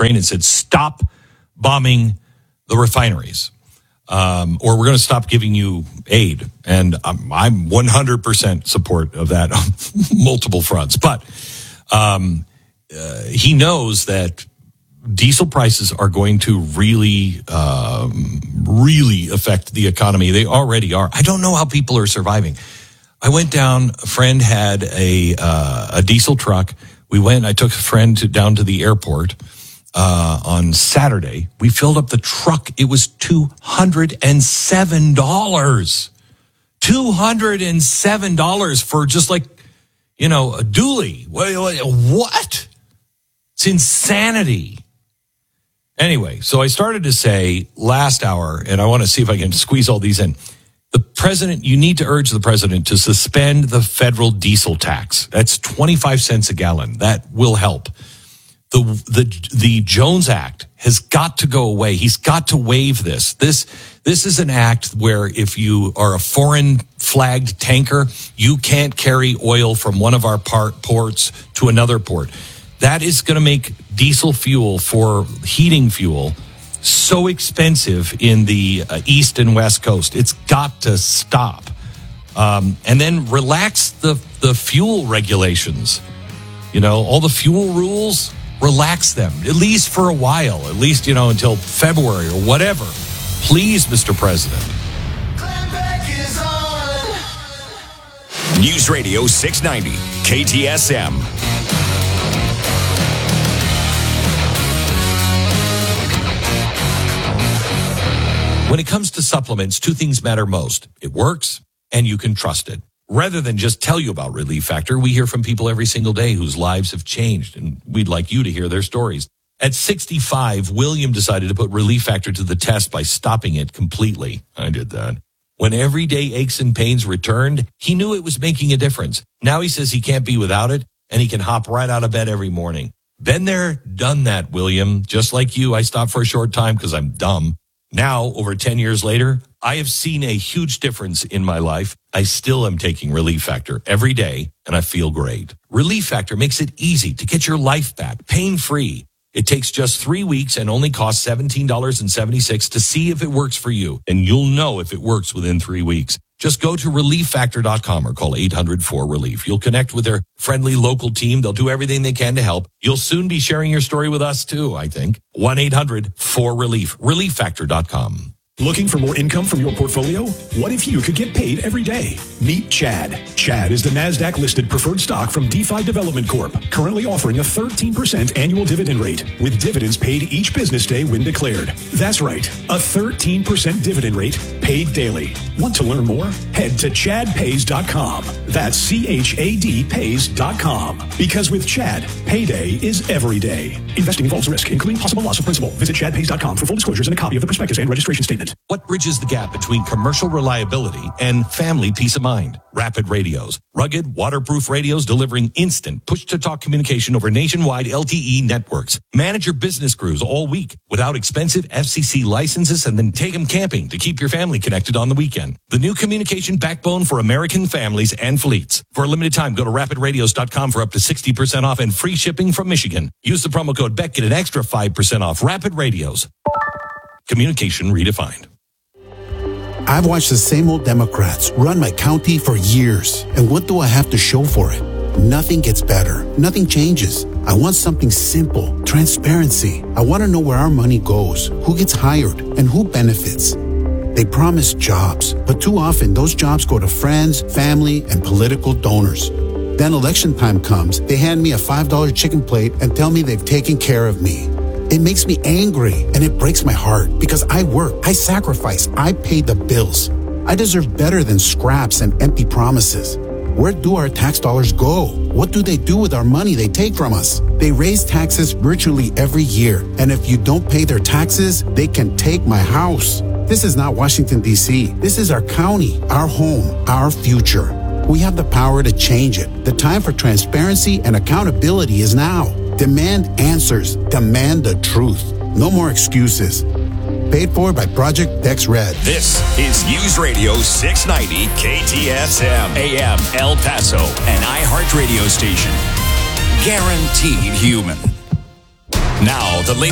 Ukraine and said, stop bombing the refineries, or we're going to stop giving you aid. And I'm 100% support of that on multiple fronts. But he knows that diesel prices are going to really affect the economy. They already are. I don't know how people are surviving. I went down, a friend had a diesel truck. We went, I took a friend down to the airport on Saturday. We filled up the truck. It was $207. $207 for just like, a dually. What? It's insanity. Anyway, so I started to say last hour, and I want to see if I can squeeze all these in. You need to urge the president to suspend the federal diesel tax. That's 25 cents a gallon. That will help. The Jones Act has got to go away. He's got to waive this. This is an act where if you are a foreign flagged tanker, you can't carry oil from one of our ports to another port. That is going to make diesel fuel for heating fuel so expensive in the East and West Coast. It's got to stop. And then relax the fuel regulations. All the fuel rules, relax them, at least for a while, at least, until February or whatever. Please, Mr. President. News Radio 690, KTSM. When it comes to supplements, two things matter most. It works, and you can trust it. Rather than just tell you about Relief Factor, we hear from people every single day whose lives have changed, and we'd like you to hear their stories. At 65, William decided to put Relief Factor to the test by stopping it completely. I did that. When everyday aches and pains returned, he knew it was making a difference. Now he says he can't be without it, and he can hop right out of bed every morning. Been there, done that, William. Just like you, I stopped for a short time because I'm dumb. Now, over 10 years later, I have seen a huge difference in my life. I still am taking Relief Factor every day, and I feel great. Relief Factor makes it easy to get your life back, pain-free. It takes just 3 weeks and only costs $17.76 to see if it works for you, and you'll know if it works within 3 weeks. Just go to ReliefFactor.com or call 800-4RELIEF. You'll connect with their friendly local team. They'll do everything they can to help. You'll soon be sharing your story with us too, I think. 1-800-4RELIEF. ReliefFactor.com. Looking for more income from your portfolio? What if you could get paid every day? Meet Chad. Chad is the NASDAQ-listed preferred stock from DeFi Development Corp., currently offering a 13% annual dividend rate, with dividends paid each business day when declared. That's right, a 13% dividend rate paid daily. Want to learn more? Head to ChadPays.com. That's CHAD Pays.com. Because with Chad, payday is every day. Investing involves risk, including possible loss of principal. Visit ChadPays.com for full disclosures and a copy of the prospectus and registration statement. What bridges the gap between commercial reliability and family peace of mind? Rapid Radios. Rugged, waterproof radios delivering instant push-to-talk communication over nationwide LTE networks. Manage your business crews all week without expensive FCC licenses, and then take them camping to keep your family connected on the weekend. The new communication backbone for American families and fleets. For a limited time, go to rapidradios.com for up to 60% off and free shipping from Michigan. Use the promo code BECK, get an extra 5% off. Rapid Radios. Communication redefined. I've watched the same old Democrats run my county for years. And what do I have to show for it? Nothing gets better. Nothing changes. I want something simple. Transparency. I want to know where our money goes, who gets hired, and who benefits. They promise jobs, but too often those jobs go to friends, family, and political donors. Then election time comes, they hand me a $5 chicken plate and tell me they've taken care of me. It makes me angry, and it breaks my heart because I work, I sacrifice, I pay the bills. I deserve better than scraps and empty promises. Where do our tax dollars go? What do they do with our money they take from us? They raise taxes virtually every year, and if you don't pay their taxes, they can take my house. This is not Washington, D.C. This is our county, our home, our future. We have the power to change it. The time for transparency and accountability is now. Demand answers. Demand the truth. No more excuses. Paid for by Project Dex Red. This is News Radio 690 KTSM AM El Paso, an iHeart radio station. Guaranteed human. Now, the latest